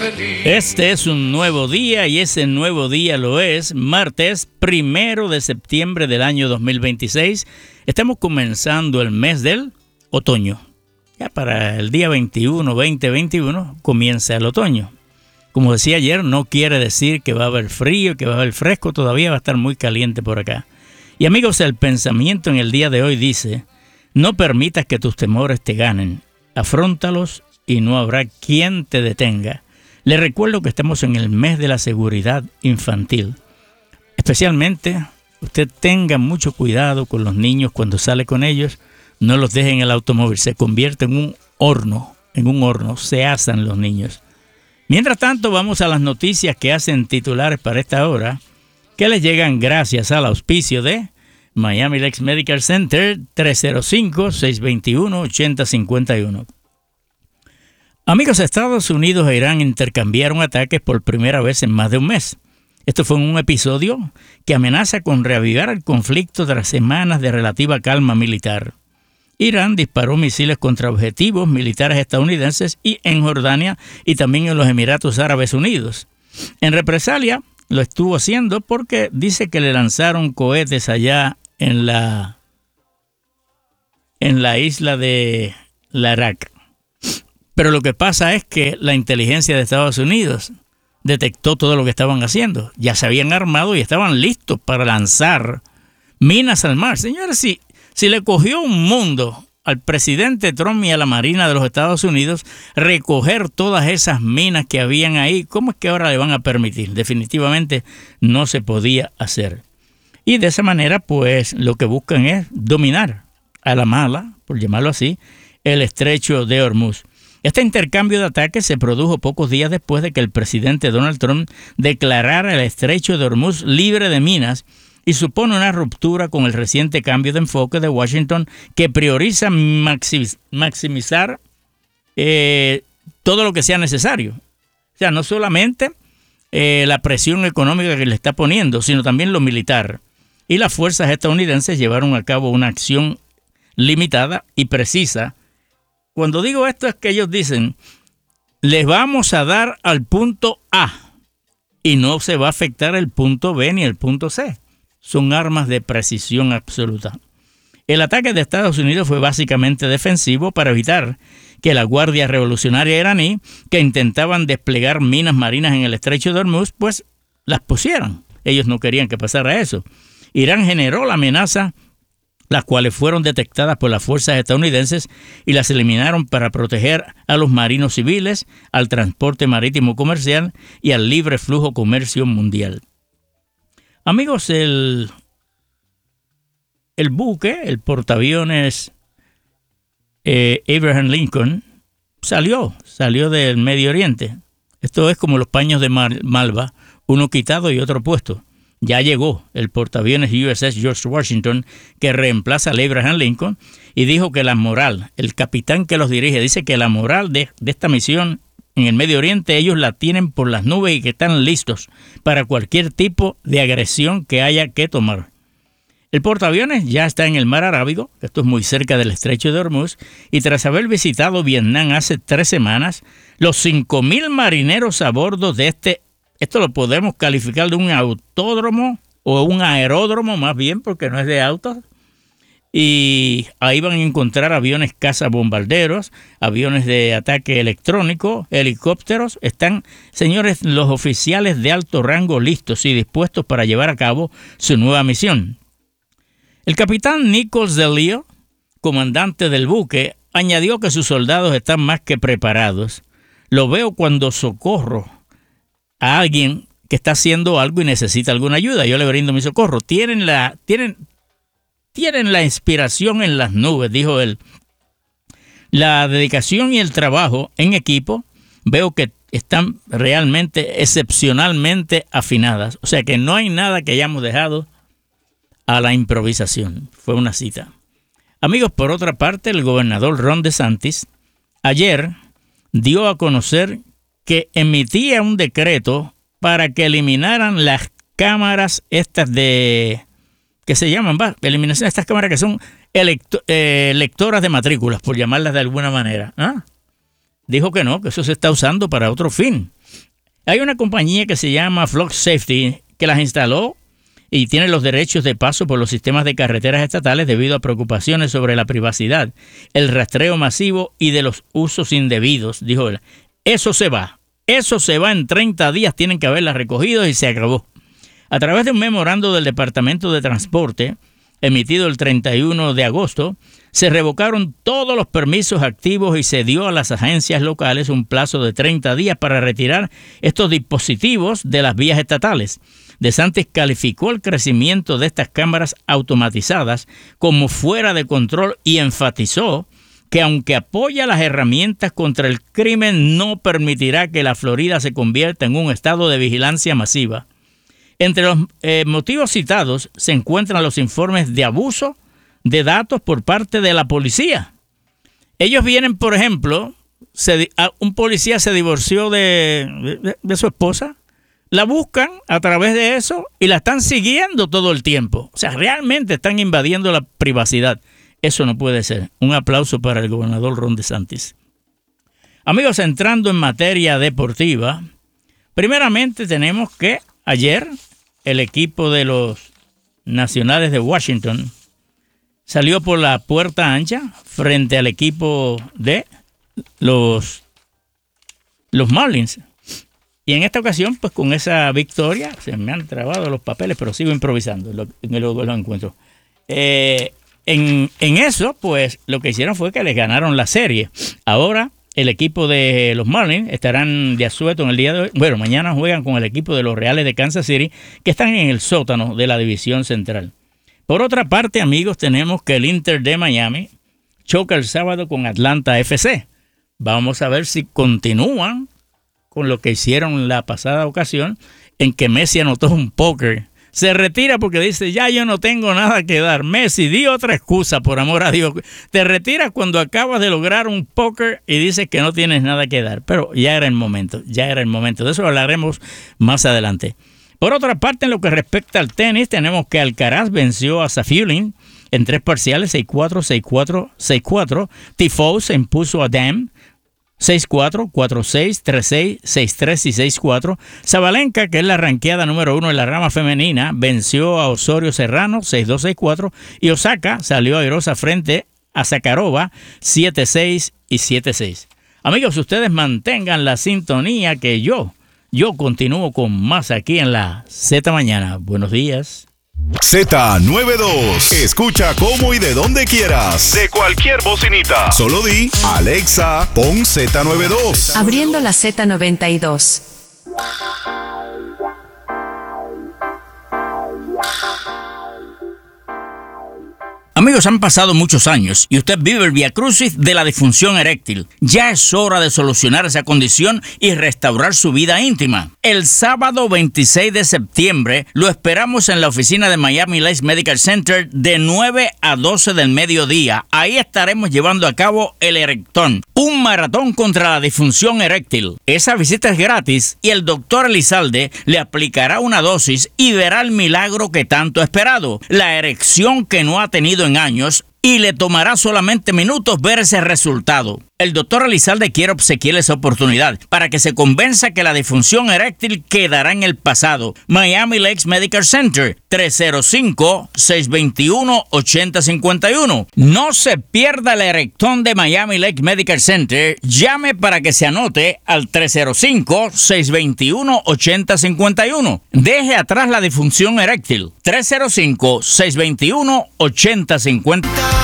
Este es un nuevo día y ese nuevo día lo es martes 1 de septiembre del año 2026. Estamos comenzando el mes del otoño. Ya para el día 2021 comienza el otoño. Como decía ayer, no quiere decir que va a haber frío, que va a haber fresco, todavía va a estar muy caliente por acá. Y amigos, el pensamiento en el día de hoy dice: no permitas que tus temores te ganen, afróntalos y no habrá quien te detenga. Les recuerdo que estamos en el mes de la seguridad infantil. Especialmente, usted tenga mucho cuidado con los niños cuando sale con ellos. No los deje en el automóvil, se convierte en un horno, se asan los niños. Mientras tanto, vamos a las noticias que hacen titulares para esta hora, que les llegan gracias al auspicio de Miami Lakes Medical Center, 305-621-8051. Amigos, Estados Unidos e Irán intercambiaron ataques por primera vez en más de un mes. Esto fue un episodio que amenaza con reavivar el conflicto tras semanas de relativa calma militar. Irán disparó misiles contra objetivos militares estadounidenses y en Jordania y también en los Emiratos Árabes Unidos. En represalia, lo estuvo haciendo porque dice que le lanzaron cohetes allá en la isla de Larak. Pero lo que pasa es que la inteligencia de Estados Unidos detectó todo lo que estaban haciendo. Ya se habían armado y estaban listos para lanzar minas al mar. Señores, si le cogió un mundo al presidente Trump y a la Marina de los Estados Unidos recoger todas esas minas que habían ahí, ¿cómo es que ahora le van a permitir? Definitivamente no se podía hacer. Y de esa manera, pues, lo que buscan es dominar a la mala, por llamarlo así, el estrecho de Hormuz. Este intercambio de ataques se produjo pocos días después de que el presidente Donald Trump declarara el estrecho de Hormuz libre de minas y supone una ruptura con el reciente cambio de enfoque de Washington que prioriza maximizar todo lo que sea necesario. O sea, no solamente la presión económica que le está poniendo, sino también lo militar. Y las fuerzas estadounidenses llevaron a cabo una acción limitada y precisa. Cuando digo esto es que ellos dicen, les vamos a dar al punto A y no se va a afectar el punto B ni el punto C. Son armas de precisión absoluta. El ataque de Estados Unidos fue básicamente defensivo para evitar que la Guardia Revolucionaria iraní, que intentaban desplegar minas marinas en el estrecho de Hormuz, pues las pusieran. Ellos no querían que pasara eso. Irán generó la amenaza, las cuales fueron detectadas por las fuerzas estadounidenses y las eliminaron para proteger a los marinos civiles, al transporte marítimo comercial y al libre flujo comercio mundial. Amigos, el buque, el portaaviones Abraham Lincoln, salió del Medio Oriente. Esto es como los paños de Malva, uno quitado y otro puesto. Ya llegó el portaaviones USS George Washington, que reemplaza al Abraham Lincoln, y dijo que la moral, el capitán que los dirige, dice que la moral de esta misión en el Medio Oriente, ellos la tienen por las nubes y que están listos para cualquier tipo de agresión que haya que tomar. El portaaviones ya está en el mar Arábigo, esto es muy cerca del estrecho de Hormuz, y tras haber visitado Vietnam hace 3 semanas, los 5,000 marineros a bordo de esto lo podemos calificar de un autódromo o un aeródromo más bien, porque no es de autos. Y ahí van a encontrar aviones cazabombarderos, aviones de ataque electrónico, helicópteros. Están, señores, los oficiales de alto rango listos y dispuestos para llevar a cabo su nueva misión. El capitán Nichols DeLeo, comandante del buque, añadió que sus soldados están más que preparados. Lo veo cuando socorro a alguien que está haciendo algo y necesita alguna ayuda. Yo le brindo mi socorro. Tienen la inspiración en las nubes, dijo él. La dedicación y el trabajo en equipo veo que están realmente excepcionalmente afinadas. O sea que no hay nada que hayamos dejado a la improvisación. Fue una cita. Amigos, por otra parte, el gobernador Ron DeSantis ayer dio a conocer que emitía un decreto para que eliminaran las cámaras estas que se llaman, eliminación de estas cámaras que son lectoras de matrículas, por llamarlas de alguna manera. Dijo que no, que eso se está usando para otro fin. Hay una compañía que se llama Flock Safety que las instaló y tiene los derechos de paso por los sistemas de carreteras estatales debido a preocupaciones sobre la privacidad, el rastreo masivo y de los usos indebidos. Dijo él, eso se va en 30 días, tienen que haberlas recogido y se acabó. A través de un memorando del Departamento de Transporte, emitido el 31 de agosto, se revocaron todos los permisos activos y se dio a las agencias locales un plazo de 30 días para retirar estos dispositivos de las vías estatales. DeSantis calificó el crecimiento de estas cámaras automatizadas como fuera de control y enfatizó que aunque apoya las herramientas contra el crimen, no permitirá que la Florida se convierta en un estado de vigilancia masiva. Entre los motivos citados se encuentran los informes de abuso de datos por parte de la policía. Ellos vienen, por ejemplo, un policía se divorció de su esposa, la buscan a través de eso y la están siguiendo todo el tiempo. O sea, realmente están invadiendo la privacidad. Eso no puede ser. Un aplauso para el gobernador Ron DeSantis. Amigos, entrando en materia deportiva, primeramente tenemos que ayer el equipo de los Nacionales de Washington salió por la puerta ancha frente al equipo de los Marlins. Y en esta ocasión, pues con esa victoria, se me han trabado los papeles, pero sigo improvisando, luego lo encuentro. En eso, pues lo que hicieron fue que les ganaron la serie. Ahora el equipo de los Marlins estarán de asueto en el día de hoy. Bueno, mañana juegan con el equipo de los Reales de Kansas City, que están en el sótano de la división central. Por otra parte, amigos, tenemos que el Inter de Miami choca el sábado con Atlanta FC. Vamos a ver si continúan con lo que hicieron la pasada ocasión, en que Messi anotó un póker. Se retira porque dice, ya yo no tengo nada que dar. Messi, di otra excusa, por amor a Dios. Te retiras cuando acabas de lograr un póker y dices que no tienes nada que dar. Pero ya era el momento. De eso hablaremos más adelante. Por otra parte, en lo que respecta al tenis, tenemos que Alcaraz venció a Safiullin en 3 parciales, 6-4, 6-4, 6-4. Tiafoe se impuso a Dam 6-4, 4-6, 3-6, 6-3 y 6-4. Sabalenka, que es la ranqueada número 1 en la rama femenina, venció a Osorio Serrano 6-2, 6-4. Y Osaka salió airosa frente a Zakharova 7-6 y 7-6. Amigos, ustedes mantengan la sintonía que yo continúo con más aquí en la Z Mañana. Buenos días. Z92. Escucha cómo y de donde quieras. De cualquier bocinita. Solo di, Alexa, pon Z92. Abriendo la Z92. Amigos, han pasado muchos años y usted vive el viacrucis de la disfunción eréctil. Ya es hora de solucionar esa condición y restaurar su vida íntima. El sábado 26 de septiembre lo esperamos en la oficina de Miami Lakes Medical Center de 9 a 12 del mediodía. Ahí estaremos llevando a cabo el Erectón, un maratón contra la disfunción eréctil. Esa visita es gratis y el doctor Elizalde le aplicará una dosis y verá el milagro que tanto ha esperado. La erección que no ha tenido en años y le tomará solamente minutos ver ese resultado. El doctor Elizalde quiere obsequiarle esa oportunidad para que se convenza que la disfunción eréctil quedará en el pasado. Miami Lakes Medical Center, 305-621-8051. No se pierda el Erectón de Miami Lakes Medical Center. Llame para que se anote al 305-621-8051. Deje atrás la disfunción eréctil. 305-621-8051.